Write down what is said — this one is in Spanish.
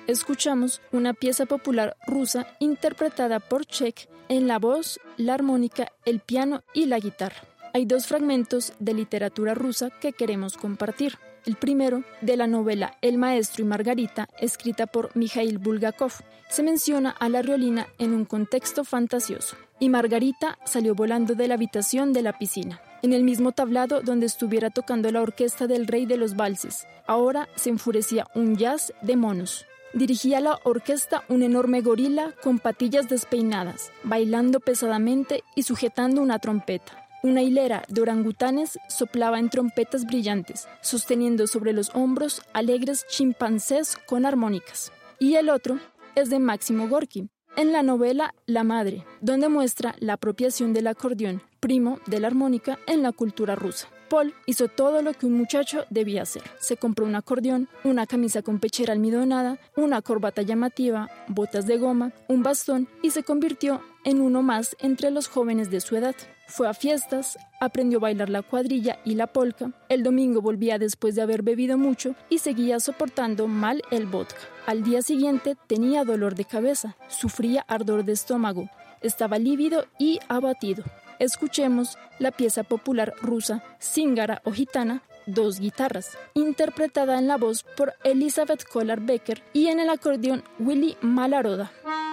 escuchamos una pieza popular rusa interpretada por Czech en la voz, la armónica, el piano y la guitarra. Hay 2 fragmentos de literatura rusa que queremos compartir. El primero, de la novela El maestro y Margarita, escrita por Mikhail Bulgakov. Se menciona a la Riolina en un contexto fantasioso. Y Margarita salió volando de la habitación de la piscina, en el mismo tablado donde estuviera tocando la orquesta del rey de los valses. Ahora se enfurecía un jazz de monos. Dirigía la orquesta un enorme gorila con patillas despeinadas, bailando pesadamente y sujetando una trompeta. Una hilera de orangutanes soplaba en trompetas brillantes, sosteniendo sobre los hombros alegres chimpancés con armónicas. Y el otro es de Máximo Gorki, en la novela La madre, donde muestra la apropiación del acordeón, primo de la armónica, en la cultura rusa. Paul hizo todo lo que un muchacho debía hacer. Se compró un acordeón, una camisa con pechera almidonada, una corbata llamativa, botas de goma, un bastón y se convirtió en uno más entre los jóvenes de su edad. Fue a fiestas, aprendió a bailar la cuadrilla y la polka. El domingo volvía después de haber bebido mucho y seguía soportando mal el vodka. Al día siguiente tenía dolor de cabeza, sufría ardor de estómago, estaba lívido y abatido. Escuchemos la pieza popular rusa Zingara o Gitana, 2 guitarras, interpretada en la voz por Elizabeth Kolar-Becker y en el acordeón Willy Malaroda.